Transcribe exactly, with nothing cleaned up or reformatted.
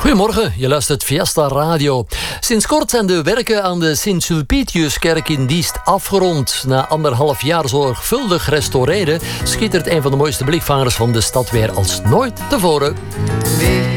Goedemorgen, je luistert Fiesta Radio. Sinds kort zijn de werken aan de Sint-Sulpiciuskerk in Diest afgerond. Na anderhalf jaar zorgvuldig restaureren schittert een van de mooiste blikvangers van de stad weer als nooit tevoren. Weer